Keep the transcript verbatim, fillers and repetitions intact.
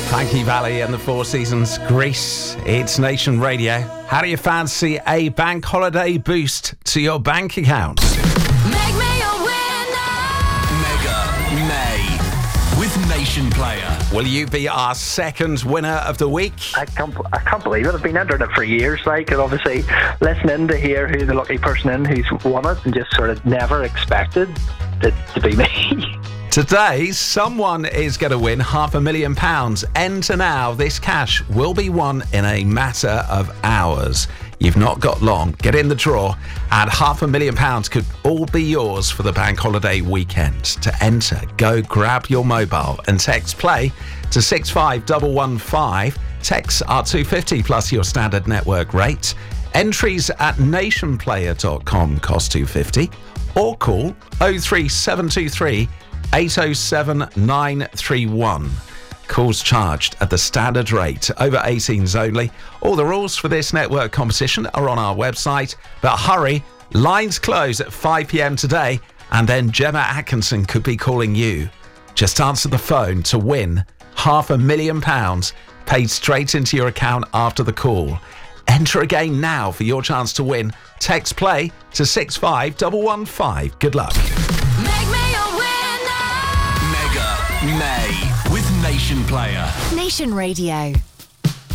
Frankie Valli and the Four Seasons, Greece. It's Nation Radio. How do you fancy a bank holiday boost to your bank account? Make me a winner. Mega May with Nation Player. Will you be our second winner of the week? I can't, I can't believe it. I've been entering it for years, like, and obviously listening to hear who the lucky person in who's won it, and just sort of never expected it to be me. Today, someone is going to win half a million pounds. Enter now. This cash will be won in a matter of hours. You've not got long. Get in the draw, and half a million pounds could all be yours for the bank holiday weekend. To enter, go grab your mobile and text play to six five one one five. Texts are two pounds fifty plus your standard network rate. Entries at nationplayer dot com cost two pounds fifty, or call oh three seven two three eight oh seven nine three one. Calls charged at the standard rate. Over eighteens only. All the rules for this network competition are on our website. But hurry, lines close at five p.m. today, and then Gemma Atkinson could be calling you. Just answer the phone to win half a million pounds paid straight into your account after the call. Enter again now for your chance to win. Text play to six five one one five. Good luck. Make me a winner. Mega May with Nation Player. Nation Radio.